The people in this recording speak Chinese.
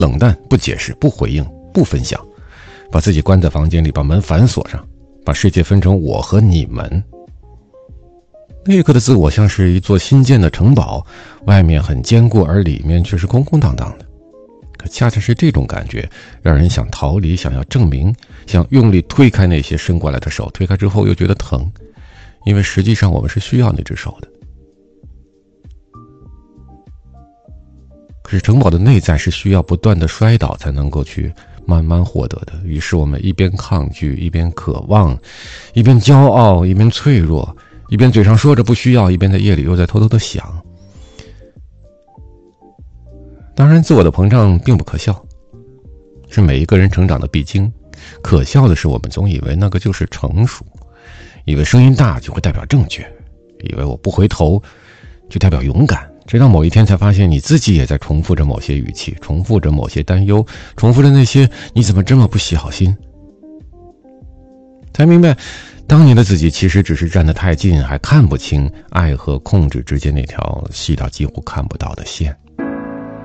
冷淡，不解释，不回应，不分享，把自己关在房间里，把门反锁上，把世界分成我和你们。那一刻的自我像是一座新建的城堡，外面很坚固，而里面却是空空荡荡的。可恰恰是这种感觉，让人想逃离，想要证明，想用力推开那些伸过来的手，推开之后又觉得疼，因为实际上我们是需要那只手的。可是城堡的内在是需要不断的摔倒才能够去慢慢获得的，于是我们一边抗拒，一边渴望，一边骄傲，一边脆弱，一边嘴上说着不需要，一边在夜里又在偷偷的想。当然，自我的膨胀并不可笑，是每一个人成长的必经。可笑的是，我们总以为那个就是成熟，以为声音大就会代表正确，以为我不回头就代表勇敢，直到某一天才发现你自己也在重复着某些语气，重复着某些担忧，重复着那些你怎么这么不细好心。才明白，当年的自己其实只是站得太近，还看不清爱和控制之间那条细到几乎看不到的线。